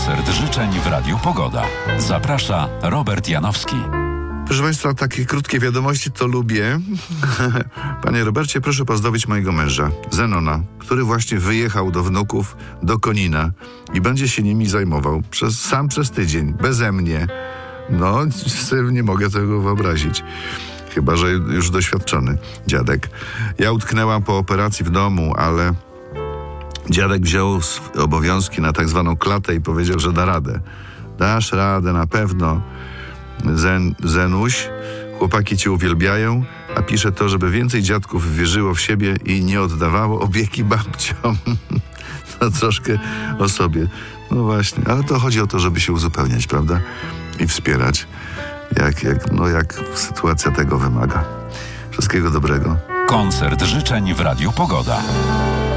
Koncert życzeń w Radiu Pogoda. Zaprasza Robert Janowski. Proszę Państwa, takie krótkie wiadomości to lubię. Panie Robercie, proszę pozdrowić mojego męża, Zenona, który właśnie wyjechał do wnuków, do Konina i będzie się nimi zajmował przez tydzień, beze mnie. No, sobie nie mogę tego wyobrazić. Chyba że już doświadczony dziadek. Ja utknęłam po operacji w domu, ale dziadek wziął obowiązki na tak zwaną klatę i powiedział, że da radę. Dasz radę na pewno. Zenuś, chłopaki cię uwielbiają, a pisze to, żeby więcej dziadków wierzyło w siebie i nie oddawało opieki babciom. No troszkę o sobie. No właśnie, ale to chodzi o to, żeby się uzupełniać, prawda? I wspierać, jak sytuacja tego wymaga. Wszystkiego dobrego. Koncert życzeń w Radiu Pogoda.